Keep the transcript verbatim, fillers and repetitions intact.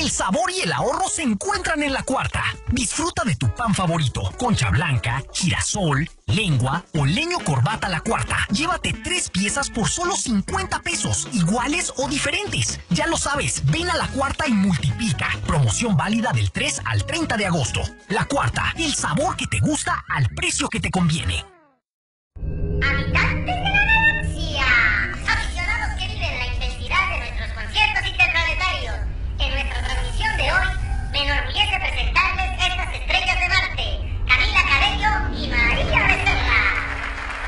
El sabor y el ahorro se encuentran en La Cuarta. Disfruta de tu pan favorito, concha blanca, girasol, lengua o leño corbata La Cuarta. Llévate tres piezas por solo cincuenta pesos, iguales o diferentes. Ya lo sabes, ven a La Cuarta y multiplica. Promoción válida del tres al treinta de agosto. La Cuarta, el sabor que te gusta al precio que te conviene.